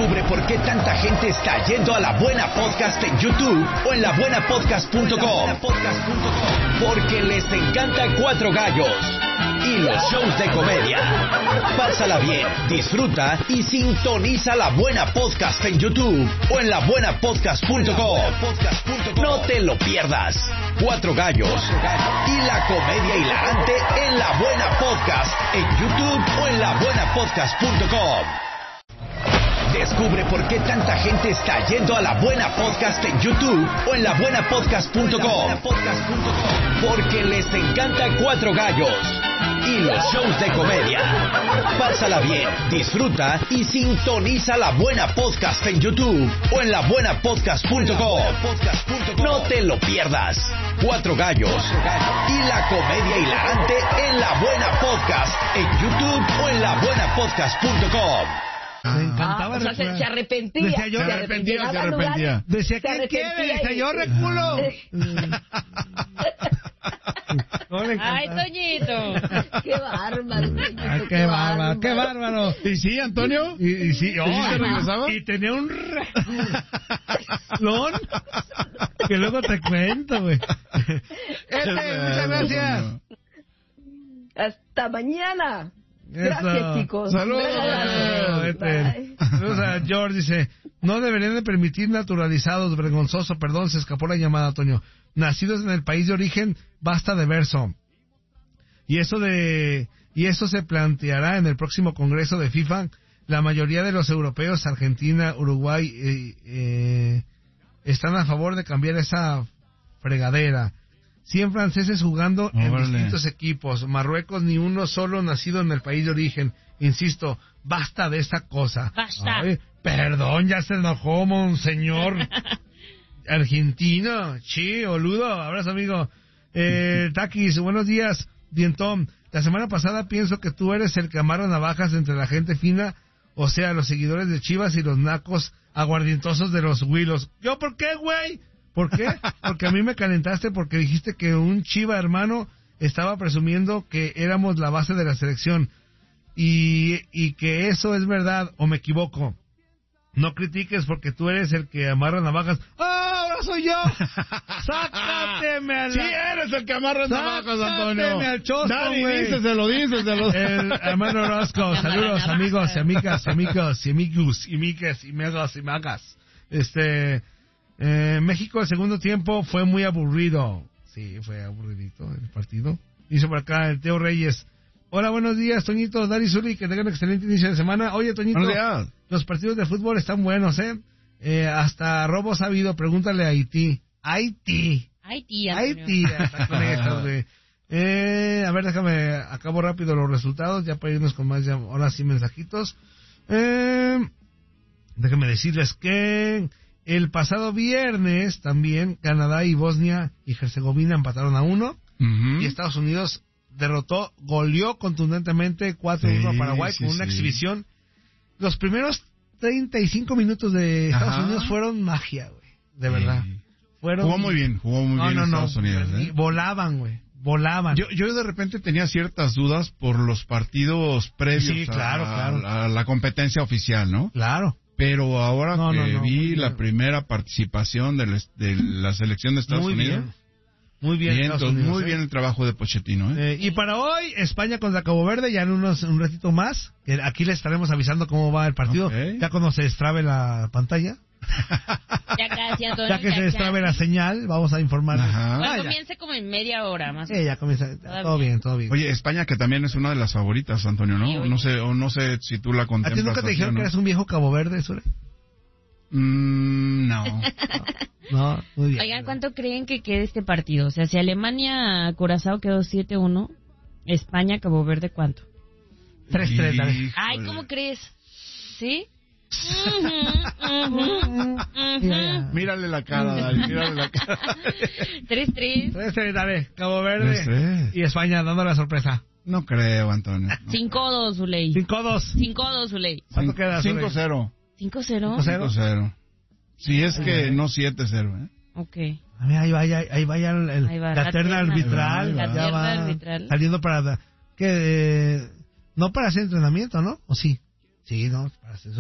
Descubre por qué tanta gente está yendo a La Buena Podcast en YouTube o en labuenapodcast.com. Porque les encanta Cuatro Gallos y los shows de comedia. Pásala bien, disfruta y sintoniza La Buena Podcast en YouTube o en labuenapodcast.com. No te lo pierdas. Cuatro Gallos y la comedia hilarante en La Buena Podcast en YouTube o en labuenapodcast.com. Descubre por qué tanta gente está yendo a La Buena Podcast en YouTube o en labuenapodcast.com. Porque les encanta Cuatro Gallos y los shows de comedia. Pásala bien, disfruta y sintoniza La Buena Podcast en YouTube o en labuenapodcast.com. No te lo pierdas. Cuatro Gallos y la comedia hilarante en La Buena Podcast en YouTube o en labuenapodcast.com. Me encantaba. Se arrepentía. Decía yo, se arrepentía. Decía, ¿qué quiere? Decía yo, reculo. Ay, Toñito. Qué bárbaro. Qué bárbaro, qué bárbaro. ¿Y sí, Antonio? Y sí, ¿Sí se regresaba? y tenía un relón que luego te cuento, güey. Muchas gracias. Hasta mañana. Eso. Gracias, chicos. Saludos. Saludos a George, dice, no deberían de permitir naturalizados, vergonzoso, perdón, se escapó la llamada, Toño. Nacidos en el país de origen, basta de verso. Y eso se planteará en el próximo Congreso de FIFA. La mayoría de los europeos, Argentina, Uruguay, están a favor de cambiar esa fregadera. 100 franceses jugando en distintos equipos. Marruecos, ni uno solo nacido en el país de origen. Insisto, basta de esa cosa. Basta. Ay, perdón, ya se enojó, monseñor. Argentino, boludo. Abrazo, amigo. Takis, buenos días. Dientón, la semana pasada pienso que tú eres el que amarra navajas entre la gente fina, o sea, los seguidores de Chivas y los nacos aguardientosos de los Huilos. ¿Yo por qué, güey? ¿Por qué? Porque a mí me calentaste porque dijiste que un Chiva hermano estaba presumiendo que éramos la base de la selección. Y que eso es verdad, o me equivoco. No critiques porque tú eres el que amarra navajas. ¡Ah, ahora soy yo! ¡Sácateme a la... Sí, eres el que amarra navajas, Antonio. ¡Sácateme al chosco, Dani, güey! díceselo. El hermano Orozco, saludos amigos y amigas, amigos y amigos y migas y megas y magas. México el segundo tiempo fue muy aburrido. Sí, fue aburridito el partido. Dice por acá el Teo Reyes. Hola, buenos días, Toñito, Dari Zuli, que tengan un excelente inicio de semana. Oye, Toñito, buenos días. Los partidos de fútbol están buenos, hasta robos ha habido, pregúntale a Haití. Haití, hasta con estas, güey. A ver, déjame, acabo rápido los resultados, ya para irnos con más, ahora sí, mensajitos. Déjame decirles que el pasado viernes también Canadá y Bosnia y Herzegovina empataron a 1, y Estados Unidos goleó contundentemente 4-1 a Paraguay con una exhibición. Los primeros 35 minutos de Estados Unidos fueron magia, güey, de verdad. Jugó muy bien Estados Unidos. Volaban, güey. Yo de repente tenía ciertas dudas por los partidos previos a la competencia oficial, ¿no? Claro. Pero ahora vi la primera participación de la selección de Estados Unidos. Muy bien, muy bien el trabajo de Pochettino, y para hoy, España contra Cabo Verde, ya en un ratito más. Aquí les estaremos avisando cómo va el partido. Ya cuando se destrabe la pantalla. Ya casi, Antonio. Ya que se destrabe la señal, vamos a informar. Bueno, comience como en media hora más. Ya comienza. Todo bien. Oye, España que también es una de las favoritas, Antonio, ¿no? No sé si tú la contemplas. ¿A ti nunca te dijeron que eres un viejo Cabo Verde, Sure? No. No, muy bien. Oigan, ¿cuánto creen que quede este partido? O sea, si Alemania Curazao quedó 7-1, España Cabo Verde, ¿cuánto? 3-3, dale. Ay, ¿cómo crees? ¿Sí? Mírale la cara, Dani, mírale la cara. 3-3. 3-3, dale. Cabo Verde 3-3. y España dando la sorpresa. No creo, Antonio. 5-2, Zuley. 5-2. 5-2, Zuley. ¿Cuánto queda, Zuley? 5-0. 5-0. 5-0. Si es que no 7-0, Ok. Ahí va ya la terna arbitral. La ya terna va arbitral. saliendo para... no para hacer entrenamiento, ¿no? ¿O sí? Sí, no, para hacer